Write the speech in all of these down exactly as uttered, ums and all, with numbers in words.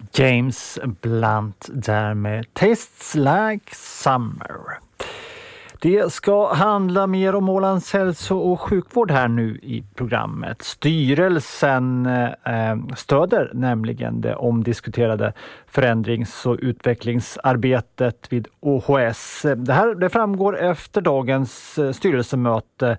James Blunt där med Tastes Like Summer. Det ska handla mer om Ålands hälso- och sjukvård här nu i programmet. Styrelsen eh, stöder nämligen det omdiskuterade förändrings- och utvecklingsarbetet vid O H S. Det här det framgår efter dagens styrelsemöte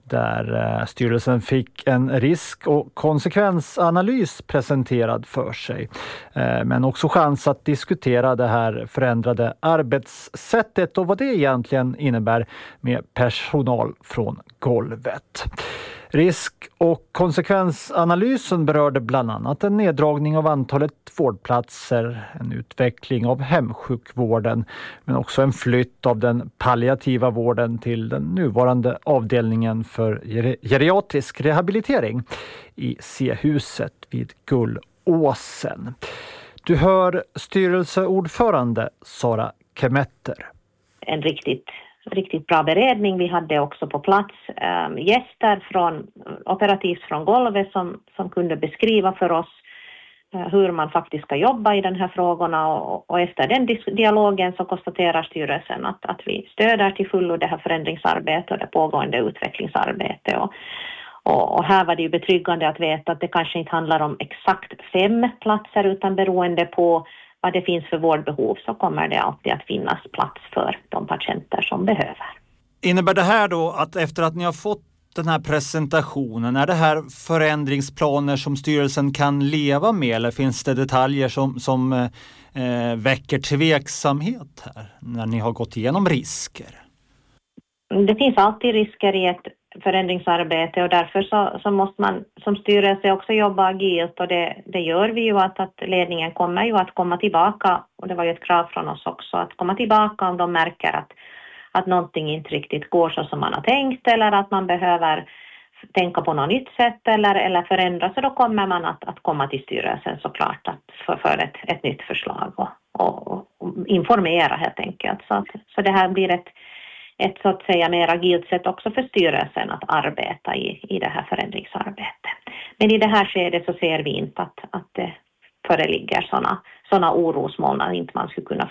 där styrelsen fick en risk- och konsekvensanalys presenterad för sig. Men också chans att diskutera det här förändrade arbetssättet och vad det egentligen innebär med personal från golvet. Risk- och konsekvensanalysen berörde bland annat en neddragning av antalet vårdplatser, en utveckling av hemsjukvården, men också en flytt av den palliativa vården till den nuvarande avdelningen för geriatrisk rehabilitering i C-huset vid Gullåsen. Du hör styrelseordförande Sara Kemetter. En riktigt riktigt bra beredning. Vi hade också på plats äh, gäster från operativt från golvet som, som kunde beskriva för oss äh, hur man faktiskt ska jobba i den här frågorna och, och efter den dis- dialogen så konstaterar styrelsen att, att vi stöder till fullo det här förändringsarbetet och det pågående utvecklingsarbetet och, och, och här var det ju betryggande att veta att det kanske inte handlar om exakt fem platser utan beroende på vad det finns för vårdbehov så kommer det alltid att finnas plats för de patienter som behöver. Innebär det här då att efter att ni har fått den här presentationen, är det här förändringsplaner som styrelsen kan leva med eller finns det detaljer som, som eh, väcker tveksamhet här när ni har gått igenom risker? Det finns alltid risker i ett förändringsarbete och därför så, så måste man som styrelse också jobba agilt och det, det gör vi ju att, att ledningen kommer ju att komma tillbaka och det var ju ett krav från oss också att komma tillbaka om de märker att, att någonting inte riktigt går så som man har tänkt eller att man behöver tänka på något nytt sätt eller, eller förändra så då kommer man att, att komma till styrelsen såklart att för, för ett, ett nytt förslag och, och, och informera helt enkelt så, så det här blir ett ett så att säga mer agilt sätt också för styrelsen att arbeta i, i det här förändringsarbetet. Men i det här skedet så ser vi inte att, att det föreligger sådana såna orosmoln att inte man skulle kunna